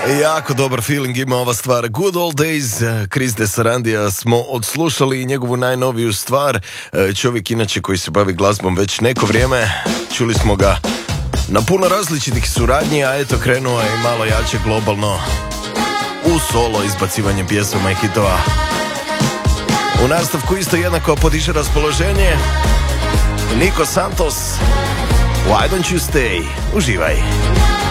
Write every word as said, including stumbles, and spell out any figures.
Jako dobar feeling ima ova stvar. Good Old Days, Chris de Sarandija smo odslušali njegovu najnoviju stvar. Čovjek inače koji se bavi glazbom već neko vrijeme. Čuli smo ga na puno različitih suradnji, a eto krenuo je i malo jače globalno u solo izbacivanjem pjesama i hitova. U nastavku isto jednako podiže raspoloženje Nico Santos, Why Don't You Stay. Uživaj.